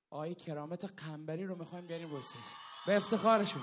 آقای کرامت قنبری رو میخوایم بیاریم رو استیج به افتخارشون.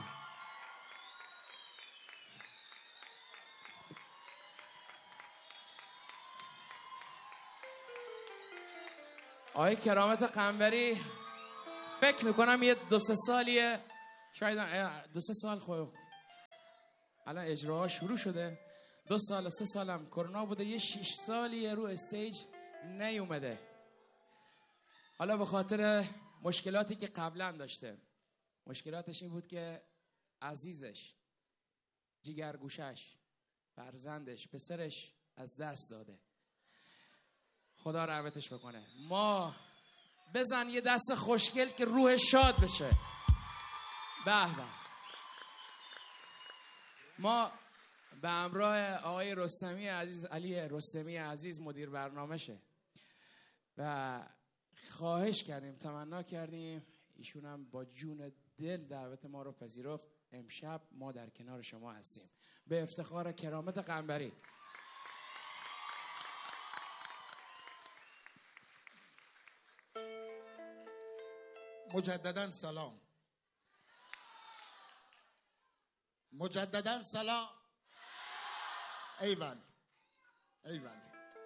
آقای کرامت قنبری فکر میکنم یه 2-3 سالیه، شاید 2-3 سال خب الان اجراها شروع شده، 2 سال 3 سالم کرونا بوده، یه 6 سالیه رو استیج نیومده. حالا به خاطر مشکلاتی که قبلا داشته، مشکلاتش این بود که عزیزش، جیگرگوشش، فرزندش، پسرش از دست داده. خدا رحمتش بکنه. ما بزن یه دست خوشگل که روح شاد بشه. به به. ما به همراه آقای رستمی عزیز، علی رستمی عزیز مدیر برنامهشه و خواهش کردیم، تمنا کردیم، ایشون هم با جون دل دعوت ما رو پذیرفت. امشب ما در کنار شما هستیم به افتخار کرامت قنبری. مجدداً سلام. مجدداً سلام. ایول ایول.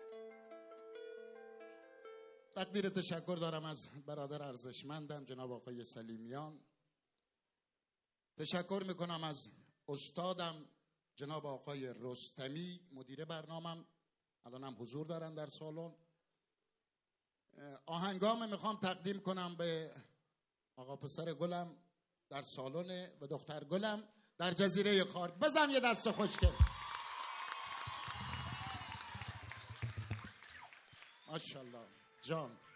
تقدیر تشکر دارم از برادر ارزشمندم جناب آقای سلیمیان. تشکر میکنم از استادم جناب آقای رستمی مدیر برنامه‌ام، الان هم حضور دارن در سالن. آهنگام میخوام تقدیم کنم به آقا پسر گلم در سالن و دختر گلم در جزیره خارک. بزن یه دست خوشگل. ماشاءالله جان.